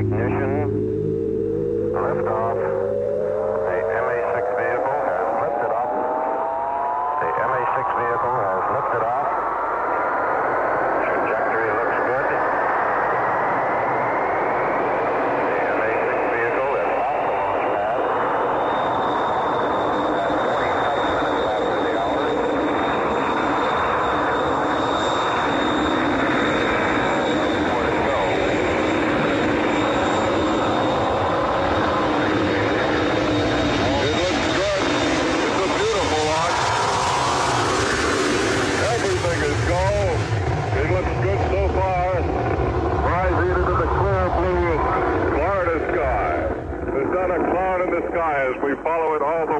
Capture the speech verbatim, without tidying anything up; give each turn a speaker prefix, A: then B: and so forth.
A: Ignition, liftoff. The M A six vehicle has lifted off. The M A six vehicle has lifted off. Trajectory looks good. The M A six vehicle is off the launch pad at forty-seven minutes after the hour. More to go.
B: It looks good. It's a beautiful launch. Everything is go. It looks good so far. Rising into the clear blue Florida sky. There's not a cloud in the sky as we follow it all the